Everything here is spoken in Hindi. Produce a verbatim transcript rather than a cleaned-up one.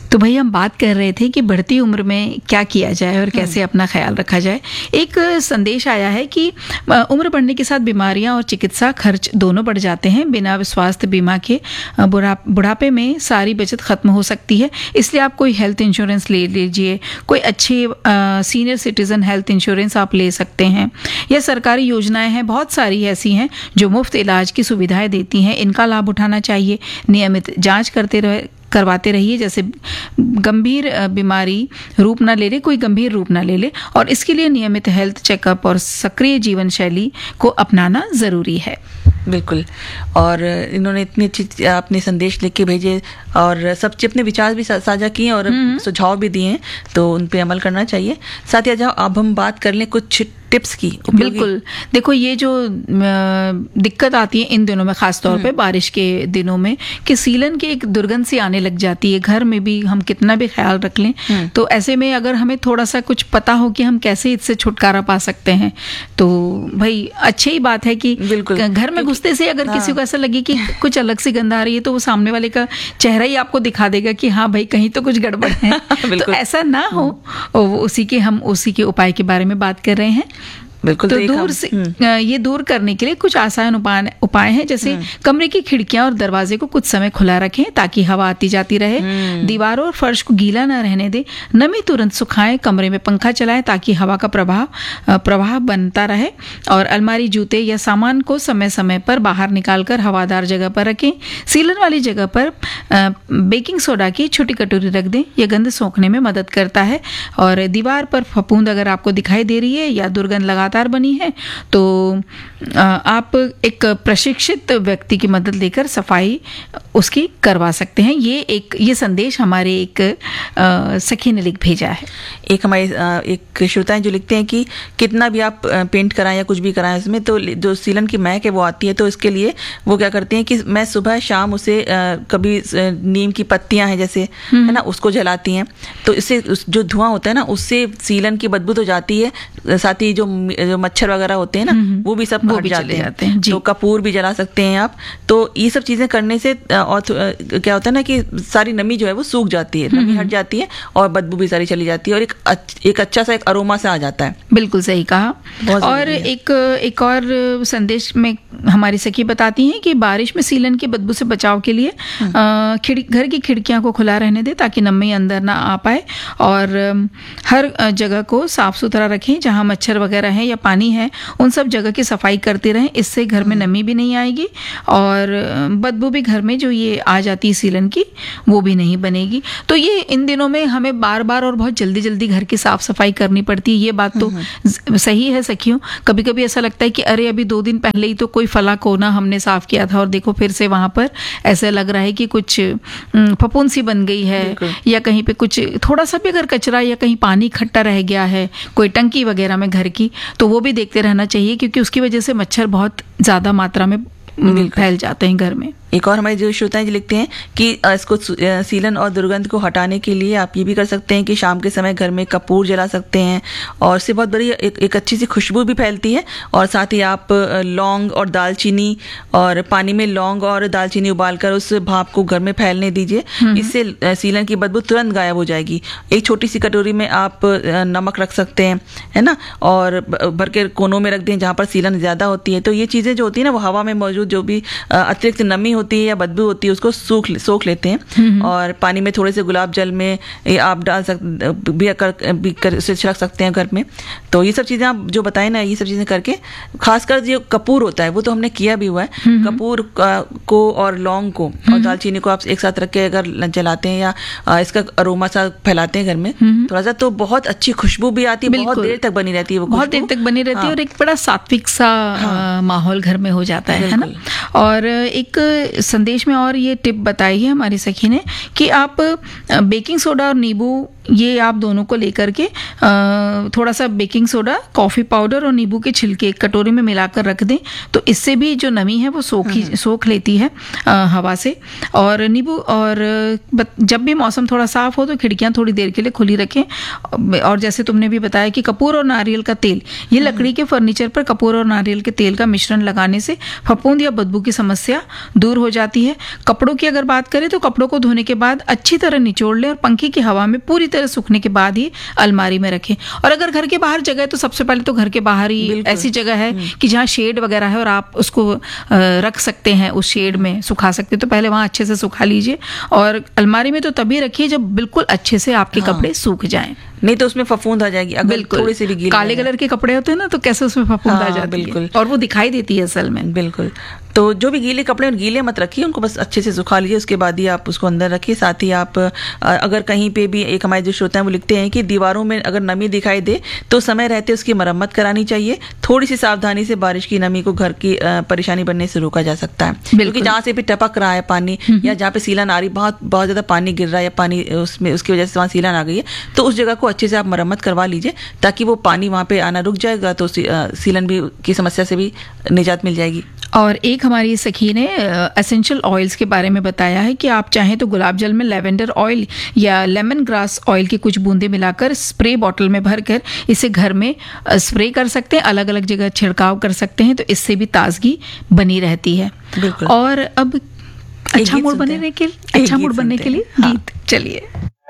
तो भाई हम बात कर रहे थे कि बढ़ती उम्र में क्या किया जाए और कैसे अपना ख्याल रखा जाए। एक संदेश आया है कि उम्र बढ़ने के साथ बीमारियां और चिकित्सा खर्च दोनों बढ़ जाते हैं। बिना स्वास्थ्य बीमा के बुढ़ापे में सारी बचत खत्म हो सकती है, इसलिए आप कोई हेल्थ इंश्योरेंस ले लीजिए। कोई अच्छी सीनियर सिटीजन हेल्थ इंश्योरेंस आप ले सकते हैं, या सरकारी योजनाएं हैं, बहुत सारी ऐसी हैं जो मुफ्त इलाज की सुविधाएं देती हैं। इनका लाभ उठाना चाहिए। नियमित जांच करते रहे करवाते रहिए, जैसे गंभीर बीमारी रूप ना ले ले, कोई गंभीर रूप ना ले ले, और इसके लिए नियमित हेल्थ चेकअप और सक्रिय जीवन शैली को अपनाना ज़रूरी है। बिल्कुल। और इन्होंने इतनी अच्छी अपने संदेश लिख के भेजे और सबसे अपने विचार भी साझा किए और सुझाव भी दिए हैं, तो उन पे अमल करना चाहिए। साथ ही जाओ अब हम बात कर लें कुछ टिप्स की। बिल्कुल। देखो, ये जो दिक्कत आती है इन दिनों में, खास तौर पे बारिश के दिनों में, कि सीलन की एक दुर्गंध सी आने लग जाती है। घर में भी हम कितना भी ख्याल रख लें, तो ऐसे में अगर हमें थोड़ा सा कुछ पता हो कि हम कैसे इससे छुटकारा पा सकते हैं, तो भाई अच्छी ही बात है कि घर में घुसते से अगर हाँ। किसी को ऐसा लगे कि कुछ अलग सी गंध आ रही है, तो वो सामने वाले का चेहरा ही आपको दिखा देगा कि हाँ भाई कहीं तो कुछ गड़बड़ है। तो ऐसा ना हो, उसी के हम उसी के उपाय के बारे में बात कर रहे हैं। बिल्कुल। तो दूर से ये दूर करने के लिए कुछ आसान उपाय उपाय हैं, जैसे कमरे की खिड़कियां और दरवाजे को कुछ समय खुला रखें ताकि हवा आती जाती रहे। दीवारों और फर्श को गीला न रहने दें। नमी तुरंत सुखाएं। कमरे में पंखा चलाएं ताकि हवा का प्रवाह प्रवाह बनता रहे। और अलमारी, जूते या सामान को समय समय पर बाहर निकालकर हवादार जगह पर रखें। सीलन वाली जगह पर बेकिंग सोडा की छोटी कटोरी रख दें, यह गंध सोखने में मदद करता है। और दीवार पर फफूंद अगर आपको दिखाई दे रही है या दुर्गंध लगातार बनी है, तो आप एक प्रशिक्षित व्यक्ति की मदद लेकर सफाई उसकी करवा सकते हैं। ये एक ये संदेश हमारे एक सखी ने लिख भेजा है। एक हमारे एक श्रोता जो लिखते हैं कि कितना भी आप पेंट कराएं या कुछ भी कराएं उसमें, तो जो सीलन की महक है वो आती है। तो इसके लिए वो क्या करते हैं कि मैं सुबह शाम उसे कभी नीम की पत्तियां हैं जैसे, है ना, उसको जलाती हैं। तो इससे जो धुआं होता है ना, उससे सीलन की बदबू तो जाती है, साथ ही जो जो मच्छर वगैरह होते हैं ना, वो भी सब हट जाते हैं, जाते हैं। तो कपूर भी जला सकते हैं आप। तो ये सब चीजें करने से और क्या होता है ना कि सारी नमी जो है वो सूख जाती है, नमी हट जाती है और बदबू भी सारी चली जाती है और एक एक अच्छा सा एक अरोमा सा आ जाता है। बिल्कुल सही कहा। और एक एक और संदेश में हमारी सखी बताती हैं कि बारिश में सीलन की बदबू से बचाव के लिए घर की खिड़कियां को खुला रहने दे ताकि नमी अंदर ना आ पाए। और हर जगह को साफ सुथरा रखें। जहां मच्छर वगैरह है या पानी है, उन सब जगह की सफाई करते रहें। इससे घर में नमी भी नहीं आएगी और बदबू भी घर में जो ये आ जाती है सीलन की, वो भी नहीं बनेगी। तो ये इन दिनों में हमें बार बार और बहुत जल्दी जल्दी घर की साफ सफाई करनी पड़ती है। ये बात तो सही है सखियों। कभी कभी ऐसा लगता है कि अरे अभी दो दिन पहले ही तो कोई फला कोना हमने साफ किया था और देखो फिर से वहां पर ऐसा लग रहा है कि कुछ फफूंद सी बन गई है, या कहीं पे कुछ थोड़ा सा भी अगर कचरा या कहीं पानी इकट्ठा रह गया है, कोई टंकी वगैरह में घर की, तो वो भी देखते रहना चाहिए, क्योंकि उसकी वजह से मच्छर बहुत ज्यादा मात्रा में फैल जाते हैं घर में। एक और हमारे जो श्रोता जी लिखते हैं कि इसको सीलन और दुर्गंध को हटाने के लिए आप ये भी कर सकते हैं कि शाम के समय घर में कपूर जला सकते हैं और इससे बहुत बड़ी एक, एक अच्छी सी खुशबू भी फैलती है। और साथ ही आप लौंग और दालचीनी और पानी में लौंग और दालचीनी उबालकर उस भाप को घर में फैलने दीजिए। इससे सीलन की बदबू तुरंत गायब हो जाएगी। एक छोटी सी कटोरी में आप नमक रख सकते हैं, है ना, और भर के कोनों में रख दें जहाँ पर सीलन ज़्यादा होती है। तो ये चीज़ें जो होती है ना, वो हवा में मौजूद जो भी अतिरिक्त नमी होती है या बदबू होती है उसको सूख सोख लेते हैं। और पानी में थोड़े से गुलाब जल में आप डाल सकते भी कर, भी कर रख सकते हैं घर में। तो ये सब चीज़ें आप जो बताएं ना, ये सब चीज़ें करके, खासकर जो कपूर होता है वो तो हमने किया भी हुआ है। कपूर को और लौंग को और दालचीनी को आप एक साथ रख के अगर जलाते हैं या इसका अरोमा सा फैलाते हैं घर में थोड़ा सा, तो बहुत अच्छी खुशबू भी आती है, बहुत देर तक बनी रहती है, वो बहुत देर तक बनी रहती है और एक बड़ा सात्विक सा माहौल घर में हो जाता है, है ना। और एक संदेश में और ये टिप बताई है हमारी सखी ने कि आप बेकिंग सोडा और नींबू, ये आप दोनों को लेकर के थोड़ा सा बेकिंग सोडा, कॉफ़ी पाउडर और नींबू के छिलके एक कटोरी में मिलाकर रख दें। तो इससे भी जो नमी है वो सोख सोख लेती है हवा से। और नींबू, और जब भी मौसम थोड़ा साफ हो तो खिड़कियां थोड़ी देर के लिए खुली रखें। और जैसे तुमने भी बताया कि कपूर और नारियल का तेल, ये लकड़ी के फर्नीचर पर कपूर और नारियल के तेल का मिश्रण लगाने से फफूंद या बदबू की समस्या दूर दूर हो जाती है। कपड़ों की अगर बात करें तो कपड़ों को धोने के बाद अच्छी तरह निचोड़ लें और पंखे की हवा में पूरी तरह सूखने के बाद ही अलमारी में रखें। और अगर घर के बाहर जगह है तो सबसे पहले तो घर के बाहर ही ऐसी जगह है कि जहाँ शेड वगैरह है और आप उसको रख सकते हैं, उस शेड में सुखा सकते हैं, तो पहले वहाँ अच्छे से सुखा लीजिए। और अलमारी में तो तभी रखिए जब बिल्कुल अच्छे से आपके हाँ। कपड़े सूख जाएं, नहीं तो उसमें फफूंद आ जाएगी। अगर थोड़ी सी भी गीले काले कलर के कपड़े होते हैं ना तो कैसे उसमें फफूंद हाँ, आ जाती बिल्कुल है और वो दिखाई देती है असल में। बिल्कुल। तो जो भी गीले कपड़े गीले मत रखिए, उनको बस अच्छे से सुखा लीजिए, उसके बाद ही आप उसको अंदर रखिए। साथ ही आप अगर कहीं पे भी, एक हमारे जो श्रोता हैं वो लिखते हैं कि दीवारों में अगर नमी दिखाई दे तो समय रहते उसकी मरम्मत करानी चाहिए। थोड़ी सी सावधानी से बारिश की नमी को घर की परेशानी बनने से रोका जा सकता है, क्योंकि जहाँ से भी टपक रहा है पानी या जहाँ पे सीलन आ रही, बहुत बहुत ज्यादा पानी गिर रहा है या पानी उसमें उसकी वजह से वहाँ सीलन आ गई है, तो उस जगह को अच्छे से आप मरम्मत करवा लीजिए ताकि वो पानी वहाँ पे आना रुक जाएगा, तो सीलन भी की समस्या से भी निजात मिल जाएगी। और एक हमारी सखी ने एसेंशियल ऑयल्स के बारे में बताया है कि आप चाहें तो गुलाब जल में लेवेंडर ऑयल या लेमन ग्रास ऑयल की कुछ बूंदें मिलाकर स्प्रे बॉटल में भरकर इसे घर में स्प्रे कर सकते हैं, अलग अलग जगह छिड़काव कर सकते हैं, तो इससे भी ताजगी बनी रहती है। और अब अच्छा मूड बनने के लिए अच्छा मूड बनने के लिए गीत चलिए।